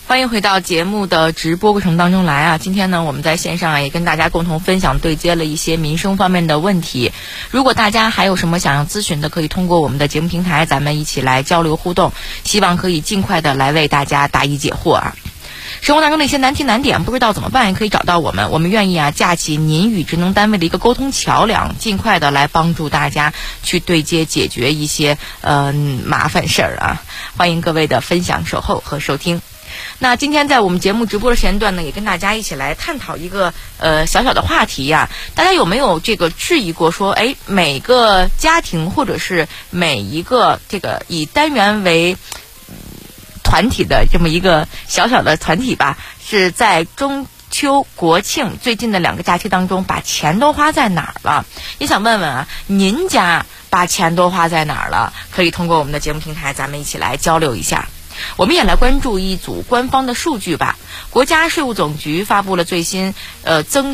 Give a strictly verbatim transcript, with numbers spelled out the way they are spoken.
欢迎回到节目的直播过程当中来啊！今天呢，我们在线上啊也跟大家共同分享对接了一些民生方面的问题。如果大家还有什么想要咨询的，可以通过我们的节目平台，咱们一起来交流互动，希望可以尽快的来为大家答疑解惑啊！生活当中的一些难题难点不知道怎么办，也可以找到我们，我们愿意啊架起您与职能单位的一个沟通桥梁，尽快的来帮助大家去对接解决一些呃麻烦事儿啊！欢迎各位的分享、守候和收听。那今天在我们节目直播的时间段呢，也跟大家一起来探讨一个呃小小的话题呀、啊。大家有没有这个质疑过说，哎，每个家庭或者是每一个这个以单元为团体的这么一个小小的团体吧，是在中秋国庆最近的两个假期当中，把钱都花在哪儿了？也想问问啊，您家把钱都花在哪儿了？可以通过我们的节目平台，咱们一起来交流一下。我们也来关注一组官方的数据吧。国家税务总局发布了最新呃增